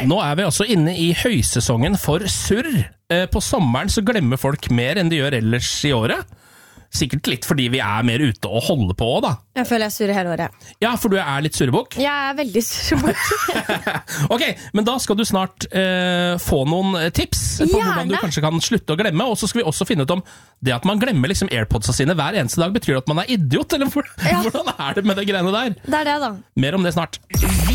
Nå vi altså inne i høysesongen for surr. På sommeren så glemmer folk mer enn de gjør ellers i året. Sikkert litt fordi vi mer ute og holder på da. Jeg føler jeg surrer hele året. Ja, for du litt surrebukk. Jeg veldig surrebukk. Ok, men da skal du snart få noen tips på hvordan du kanskje kan slutte å glemme, og så skal vi også finne ut om det at man glemmer liksom AirPodsa sine hver eneste dag, betyr det at man idiot, eller hvordan det med det greiene der? Det det da. Mer om det snart.